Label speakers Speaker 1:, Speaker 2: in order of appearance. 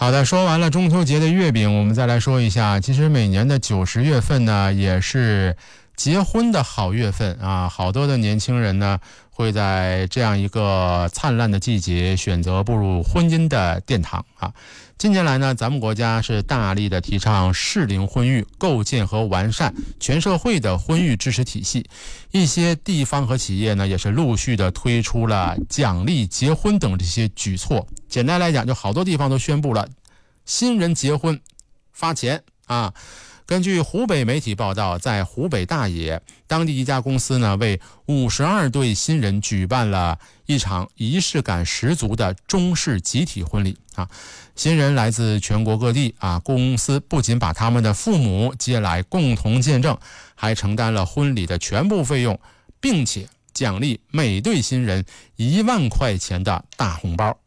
Speaker 1: 好的，说完了中秋节的月饼，我们再来说一下，其实每年的9、10月份呢，也是结婚的好月份啊，好多的年轻人呢会在这样一个灿烂的季节选择步入婚姻的殿堂啊。近年来呢，咱们国家是大力的提倡适龄婚育，构建和完善全社会的婚育支持体系。一些地方和企业呢，也是陆续的推出了奖励结婚等这些举措。简单来讲，就好多地方都宣布了新人结婚发钱啊。根据湖北媒体报道，在湖北大冶，当地一家公司呢，为52对新人举办了一场仪式感十足的中式集体婚礼啊。新人来自全国各地啊，公司不仅把他们的父母接来共同见证，还承担了婚礼的全部费用，并且奖励每对新人1万块钱的大红包。